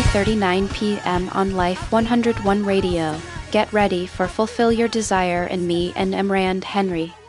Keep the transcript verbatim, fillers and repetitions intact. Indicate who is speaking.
Speaker 1: thirty-nine p m on Life one oh one Radio. Get ready for Fulfill Your Desire and me and Emrand Henry.